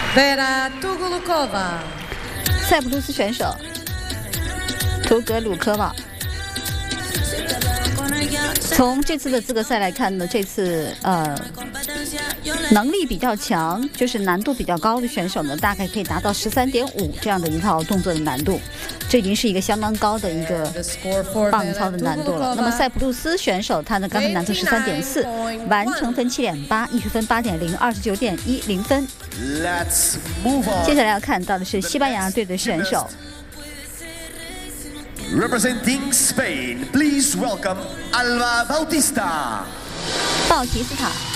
Vera Tugulukova， 塞浦路斯选手图格鲁科娃。从这次的资格赛来看呢，这次能力比较强，就是难度比较高的选手呢，大概可以达到13.5这样的一套动作的难度，这已经是一个相当高的一个棒操的难度了。那么塞浦路斯选手他的刚才难度13.4，完成分7.8，艺术分8.0，29.10分。接下来要看到的是西班牙队的选手。 Representing Spain, please welcome Alba Bautista. 鲍提斯塔。